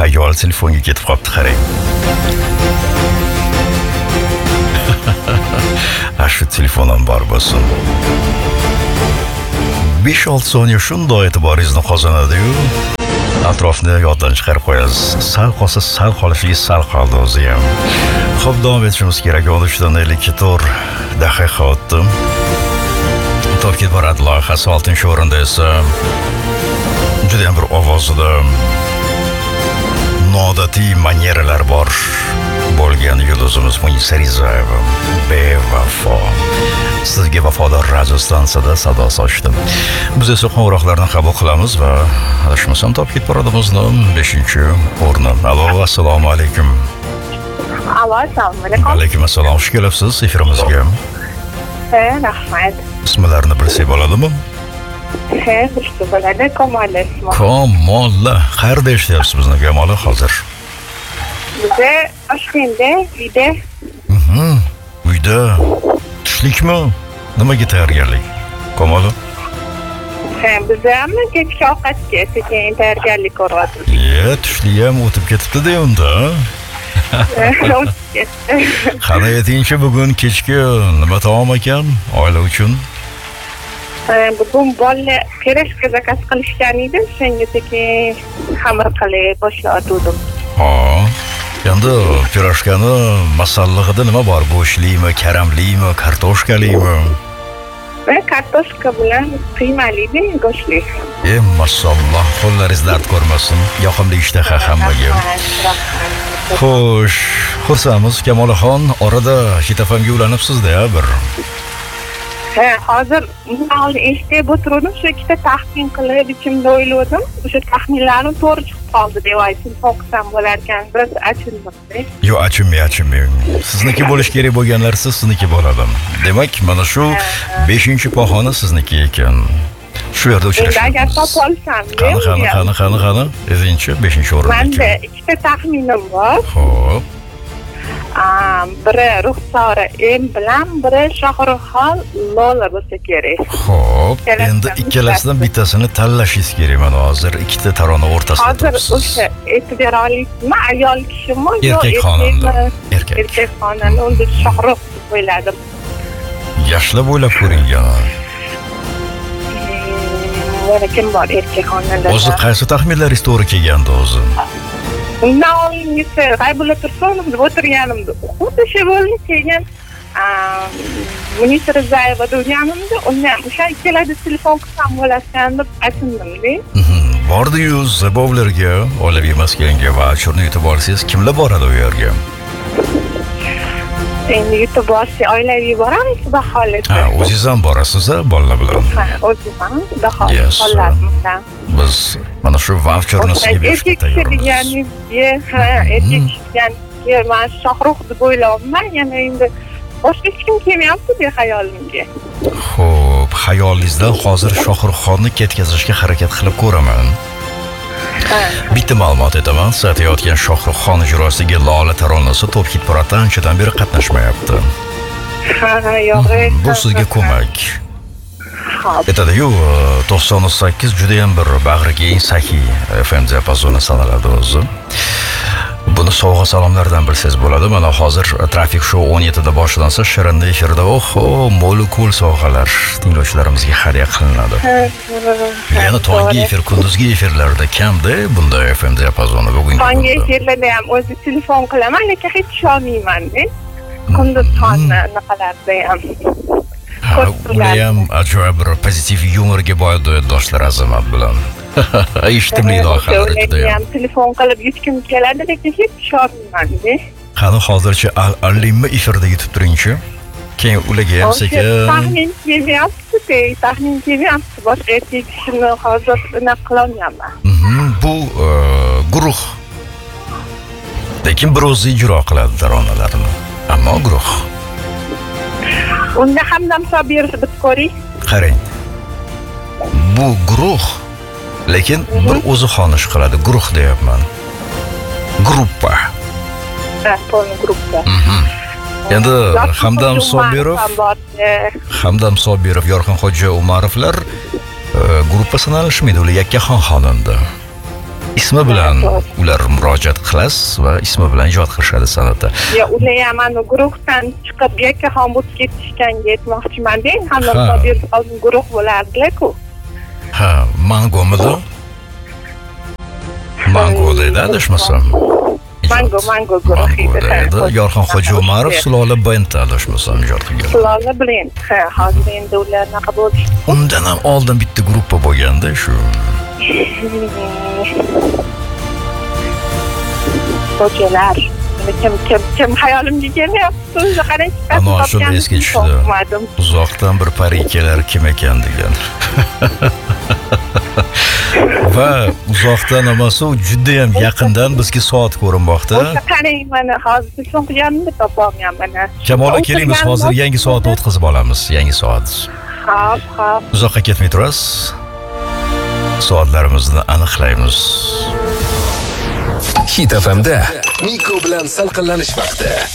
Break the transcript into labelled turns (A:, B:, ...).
A: ayol telefonga ketib qopti, qarang. Shu telefonim bor bo'lsin. 5-6 soniya shunday e'tiboringizni qozonadi-yu, atrofni yoddan chiqarib qo'yasiz. Sal qolsa sal qolishingiz sal qoldi o'zi ham. Xo'p, davom etishimiz kerak. 13:54 daqiqa o'tdi. Tokid boradi loyihasi 6-o'rinda esa juda ham bir ovozida noodatiy manyeralar bor bo'lgan yulduzimiz Munisa Rizayeva bevafo. Sizga vafodor radio stansiyada sado sochdim. Biz esa qo'ng'iroqlarni qabul qilamiz va adashmasam Tokid paradimizning 5-o'rni. Alo, assalomu alaykum.
B: Alo, assalomu alaykum.
A: Alaykum assalom. Xush kelibsiz efirimizga.
B: Rahmat.
A: Ismlarni bilsak bo'ladimi?
B: Bilsa bo'ladi. Kamola ismi.
A: Kamola. Qayerda ishlayapsiz bizni Kamola hozir?
B: Bizda Toshkentda, uyda.
A: Uyda. Tushlikmi? Nimaga tayyorgarlik? Kamola?
B: Bizda ham kechki ovqatga sekin tayyorgarlik ko'ryapmiz.
A: Tushlik ham o'tib ketibdi-da unda. Qani aytingchi, bugun kechki nima taom ekan oila uchun?
B: Bugun bolalar pirojka zakaz qilishgan edi, shunga sekin xamir qilib boshlatdim.
A: Endi pirojkani masallig'ida nima bor? Bo'shlimi, karamlimi, kartoshkalimi?
B: Kartoshka bilan qiymali-da, go'shtli.
A: Masalloh, qo'llaringiz dard ko'rmasin. Yoqimli ishtaha hammaga. Xo'sh, xursandmiz Kamolaxon, orada Hitafamga ulanibsiz-da bir.
B: Hozir ma'lum eshitib o'tirdim, shu ikkita taxmin qilib ichimda o'yladim. O'sha taxminlarim to'g'ri chiqib qoldi deb aytib qo'ysam bo'lar ekan. Biroz achindim.
A: Yo'q, achinmang. Sizniki bo'lish kerak bo'lganlar sizniki bo'ladi. Demak, mana shu 5-pog'ona sizniki ekan. Shu yerda uchrashamiz.
B: Agar topib olsam,
A: qani. Ezinchi 5-o'rin.
B: Menda ikkita taxminim bor.
A: Xo'p.
B: Biri Ruxsora M bilan, biri Shohruxxon Lola bo'lsa kerak.
A: Xo'p, endi ikkalasidan bittasini tanlashingiz kerak. Mana hozir ikkita tarona o'rtasida turibsiz.
B: Hozir o'sha e'tibor olisizmi, ayol kishimi
A: yo'q erkak xonanda?
B: Erkak xonanda. Unda Shohrux deb o'yladim.
A: Yaxshilab o'ylab ko'ring.
B: Yana kim bor erkak xonanda?
A: O'zi qaysi taxminlaringiz to'g'ri kelgandi o'zi?
B: Navingisi G'aybulla Tursunov deb o'tirganimda, xuddi shu bo'ldi keyin Munisa Rizayeva deganimda, undan o'sha ikkalada telefon qilsam bo'larkan deb achindim-da.
A: Bordi-yu, zabovlarga, oilaviy maskanga va churni yutib olsangiz, kimlar boradi u yerga?
B: Endi yutib olsa oilaviy boramiz, xudo xohlasa.
A: O'zingiz ham borasiz, bolalar bilan?
B: O'zim ham, xudo xohlasa.
A: Biz mana shu voucherni sizga berishga tayyormiz.
B: Erkak men Shohrux deb o'ylayapman, yana endi boshqa hech kim kelmayapti-da xayolimga.
A: Xo'p, xayolingizdan hozir Shohruxxonni ketkazishga harakat qilib ko'raman. Bitta ma'lumot aytaman, satayotgan Shohruxxon ijrosidagi Lola taronasi Top Hit Paradda anchadan beri qatnashmayapti. Bu sizga ko'mak. Aytadi-yu, 98 juda ham bir bag'riga eng sahiy FM diapazoni sanaladi o'zi. Buni sovg'a salomlardan bilsangiz bo'ladi. Mana hozir Trafik Show 17 da boshlansa, Shirinda efirda mo'l-ko'l sovg'alar tinglovchilarimizga hadya qilinadi. Yana tonggi efir, kunduzgi efirlarda kamda bunday FM diapazoni bugungi.
B: Tonggi efirlarda ham o'zi telefon qilaman, lekin hech ishonmayman-da. Kunduz tongni naqalarda ham.
A: Ular ham ajoyib bir pozitiv yumorga boy duetdoshlar Azamat bilan. Eshittimli loyihalar juda ham.
B: Telefon qilib yutkim keladi, lekin hech ishonmayman-da.
A: Qani hozircha allimni efirda yutib turingchi. Keyin ularga ham sekin
B: taxmin kelyapti. Boshqa erkak kishini hozir unaqa qilolmayman.
A: Bu guruh. Lekin bir o'zi ijro qiladi taronalarni. Ammo guruh.
B: Unda Hamdam Sobirov deb ko'ring.
A: Qarang. Bu guruh, lekin bir o'zi xonish qiladi. Guruh deyapman. Gruppa.
B: Gruppa.
A: Endi Hamdam Sobirov, Yorqinxo'ja Umarovlar gruppa sanalishmaydi, ular yakkaxon xonanda. ismi bilan ular murojaat qilasiz va ismi bilan ijod qilishadi san'atda.
B: Ya ular ham ana guruhdan chiqib yakkaxon bo'lib ketishganga aytmoqchiman-da. Hamma
A: Ha.
B: Qodir oldin guruh bo'lardilar-ku.
A: Ha, Mangomidi? Mango deydi, adashmasam.
B: Mango guruhi
A: Mango deydi. Yorxon Hoji Umarov Sulola band adashmasam ijod qilgan.
B: Sulola bilan. Ha, hozir endi ular naqa bo'ldi.
A: Undan ham oldin bitta gruppa bo'lganda shu.
B: Xo'jalar. Kim hayolimga kelyapti? O'zi qarang.
A: Ana shunda esga tushdi. Uzoqdan bir parikelar kim ekan degan. Va uzoqdan emas, u juda ham yaqindan bizga soat ko'rinmoqda.
B: O'sha qarang mana hozir so'qganimni topolmayman mana.
A: Kamola keling, biz hozir yangi soatni o'tkazib olamiz, yangi soat.
B: Xo'p.
A: Uzoqqa ketmay turasiz. Soatlarimizni aniqlaymiz.
C: Hit FM'da Miko bilan salqinlanish vaqti.